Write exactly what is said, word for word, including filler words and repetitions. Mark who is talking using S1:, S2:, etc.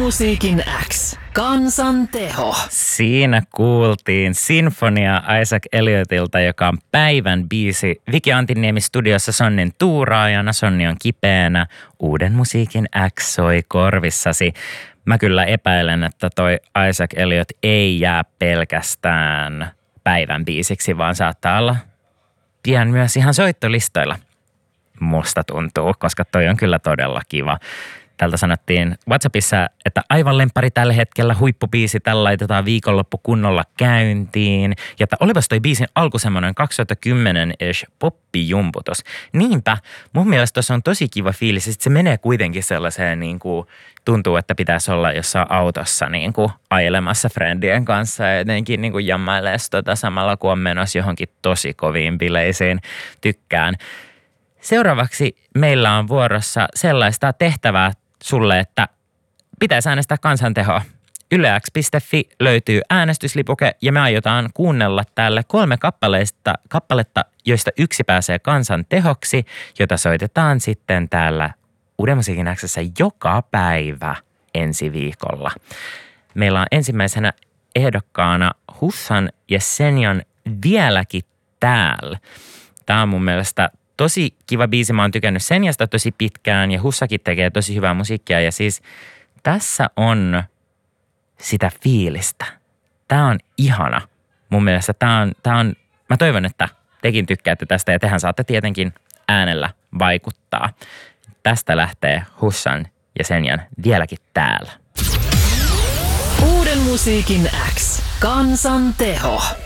S1: musiikin X. Kansan teho.
S2: Siinä kuultiin Sinfonia Isaac Elliotilta, joka on päivän biisi. Viki Antiniemi studiossa Sonnin tuuraajana. Sonni on kipeänä. Uuden musiikin X soi korvissasi. Mä kyllä epäilen, että toi Isaac Elliot ei jää pelkästään päivän biisiksi, vaan saattaa olla pian myös ihan soittolistoilla. Musta tuntuu, koska toi on kyllä todella kiva. Tältä sanottiin WhatsAppissa, että aivan lemppari tällä hetkellä, huippubiisi, tällä laitetaan viikonloppu kunnolla käyntiin. Ja että olipas toi biisin alku semmoinen kaksituhattakymmenen-ish poppijumputus. Niinpä, mun mielestä tuossa on tosi kiva fiilis. Sitten se menee kuitenkin sellaiseen niin kuin, tuntuu, että pitäisi olla jossain autossa niin kuin ailemassa friendien kanssa ja jotenkin niin kuin jammailee tota samalla, kun on menossa johonkin tosi koviin bileisiin. Tykkään. Seuraavaksi meillä on vuorossa sellaista tehtävää sulle, että pitäisi äänestää kansantehoa. yle x piste fi löytyy äänestyslipuke ja me aiotaan kuunnella täällä kolme kappaleista, kappaletta, joista yksi pääsee kansantehoksi, jota soitetaan sitten täällä Uuden musiikin X:ssä joka päivä ensi viikolla. Meillä on ensimmäisenä ehdokkaana Hussan ja Senjan Vieläkin täällä. Tämä on mun mielestä tosi kiva biisi. Mä oon tykännyt Senjasta tosi pitkään ja Hussakin tekee tosi hyvää musiikkia. Ja siis tässä on sitä fiilistä. Tää on ihana. Mun mielestä tää on, tää on, mä toivon, että tekin tykkäätte tästä ja tehän saatte tietenkin äänellä vaikuttaa. Tästä lähtee Hussan ja Senjan Vieläkin täällä.
S1: Uuden musiikin X. Kansan teho.